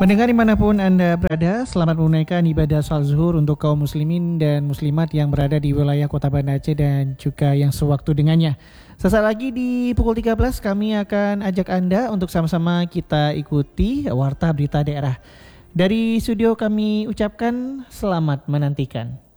Pendengar dimanapun Anda berada, selamat menunaikan ibadah salat zuhur untuk kaum muslimin dan muslimat yang berada di wilayah Kota Banda Aceh dan juga yang sewaktu dengannya. Sesaat lagi di pukul 13 kami akan ajak Anda untuk sama-sama kita ikuti Warta Berita Daerah. Dari studio kami ucapkan selamat menantikan.